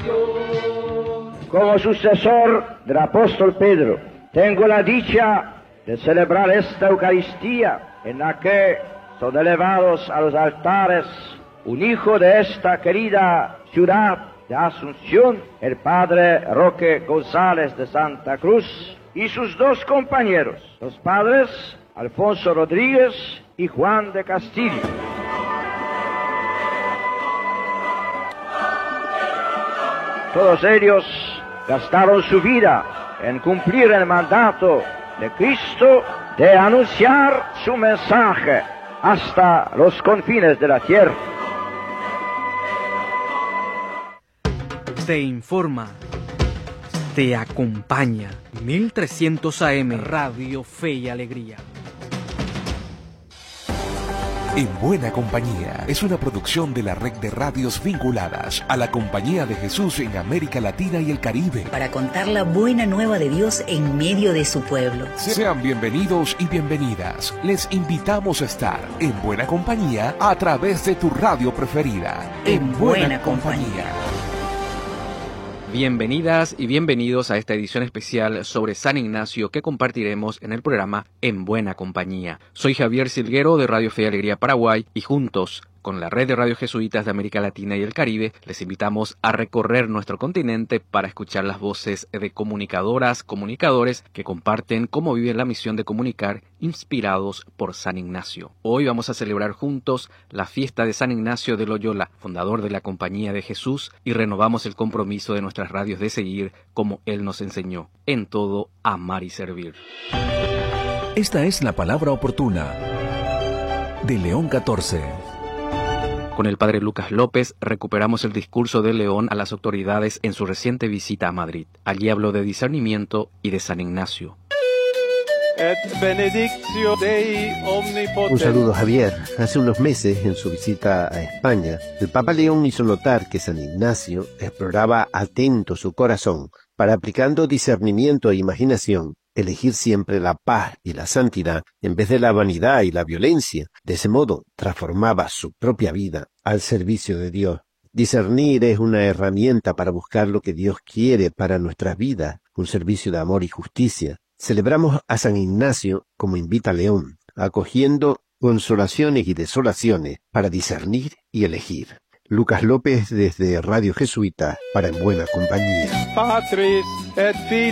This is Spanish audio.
Como sucesor del apóstol Pedro, tengo la dicha de celebrar esta Eucaristía en la que son elevados a los altares un hijo de esta querida ciudad de Asunción, el padre Roque González de Santa Cruz, y sus dos compañeros, los padres Alfonso Rodríguez y Juan de Castillo. Todos ellos gastaron su vida en cumplir el mandato de Cristo de anunciar su mensaje hasta los confines de la tierra. Te informa, te acompaña. 1300 AM, Radio Fe y Alegría. En Buena Compañía es una producción de la red de radios vinculadas a la Compañía de Jesús en América Latina y el Caribe. Para contar la buena nueva de Dios en medio de su pueblo. Sean bienvenidos y bienvenidas. Les invitamos a estar en Buena Compañía a través de tu radio preferida. En Buena Compañía. Bienvenidas y bienvenidos a esta edición especial sobre San Ignacio que compartiremos en el programa En Buena Compañía. Soy Javier Silguero de Radio Fe y Alegría Paraguay y juntos con la red de radio jesuitas de América Latina y el Caribe les invitamos a recorrer nuestro continente para escuchar las voces de comunicadoras, comunicadores que comparten cómo viven la misión de comunicar inspirados por San Ignacio. Hoy vamos a celebrar juntos la fiesta de San Ignacio de Loyola, fundador de la Compañía de Jesús, y renovamos el compromiso de nuestras radios de seguir como Él nos enseñó, en todo amar y servir. Esta es la palabra oportuna de León XIV. Con el padre Lucas López recuperamos el discurso de León a las autoridades en su reciente visita a Madrid. Allí habló de discernimiento y de San Ignacio. Un saludo, Javier. Hace unos meses, en su visita a España, el Papa León hizo notar que San Ignacio exploraba atento su corazón para, aplicando discernimiento e imaginación, elegir siempre la paz y la santidad en vez de la vanidad y la violencia. De ese modo, transformaba su propia vida al servicio de Dios. Discernir es una herramienta para buscar lo que Dios quiere para nuestras vidas, un servicio de amor y justicia. Celebramos a San Ignacio como invita León, acogiendo consolaciones y desolaciones para discernir y elegir. Lucas López desde Radio Jesuita para En Buena Compañía.